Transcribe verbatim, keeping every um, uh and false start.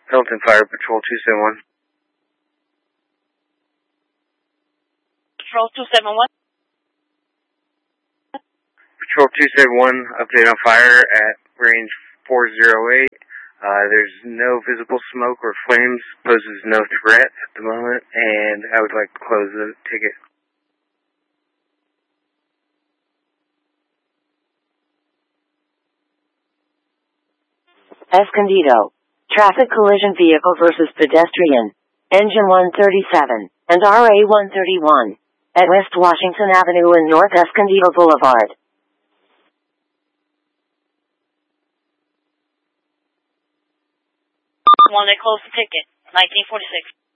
Pendleton Fire Patrol two seven one. Patrol two seven one. Patrol two seven one, update on fire at range four zero eight. Uh, there's no visible smoke or flames, poses no threat at the moment, and I would like to close the ticket. Escondido. Traffic collision vehicle versus pedestrian. Engine one thirty-seven and R A one thirty-one at West Washington Avenue and North Escondido Boulevard. One, they closed the ticket. nineteen forty-six.